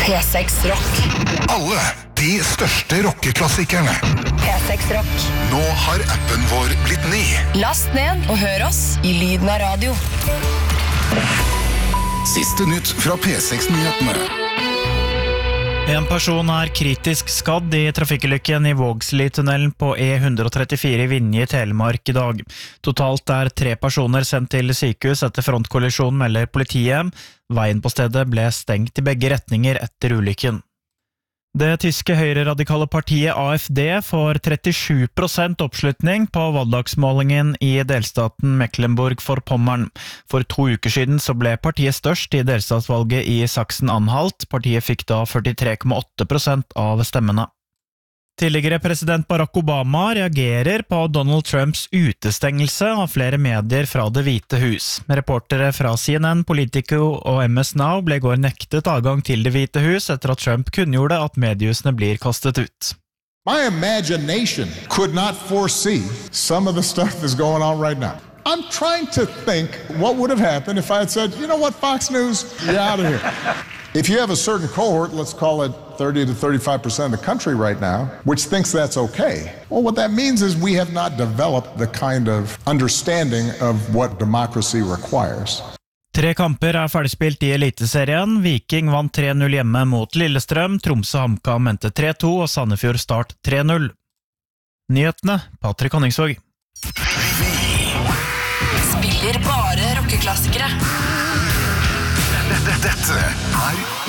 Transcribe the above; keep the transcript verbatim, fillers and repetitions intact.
P seks Rock. Alle de største rockeklassikerne. P seks Rock. Nå har appen vår blitt ny. Last ned og hør oss i lyden av radio. Siste nytt fra P seks-nyhetene. En person er kritisk skadd i trafikkulykken i Vågsli-tunnelen på E one thirty-four i Vinje i Telemark i dag. Totalt er tre personer sendt til sykehus etter frontkollisjon, melder politiet. Veien på stedet ble stengt i begge retninger etter ulykken. Det tyske høyreradikale partiet A F D får trettisju prosent oppslutning på valgdagsmålingen i delstaten Mecklenburg-Vorpommern. For to uker siden så ble partiet størst i delstatsvalget i Sachsen-Anhalt. Partiet fikk da førtitre komma åtte prosent av stemmene. Tidligere president Barack Obama reagerer på Donald Trumps utestengelse av flere medier fra Det hvite hus. Reportere fra C N N, Politico og M S Now ble i går nektet adgang til Det hvite hus etter at Trump kunngjorde at mediehusene blir kastet ut. My imagination could not foresee some of the stuff that's going on right now. I'm trying to think what would have happened if I had said, you know what, Fox News, you're out of here. If you have a certain cohort, let's call it thirty to thirty-five percent of the country right now, which thinks that's okay. Well, what that means is we have not developed the kind of understanding of what democracy requires. Tre kamper er ferdigspilt i Eliteserien. Viking vant tre null hjemme mot Lillestrøm, Tromsø HamKam endte tre to og Sandefjord Start tre null. Nyhetene, Patrick Honningsvåg. Spiller bare rockeklassikere. Dette er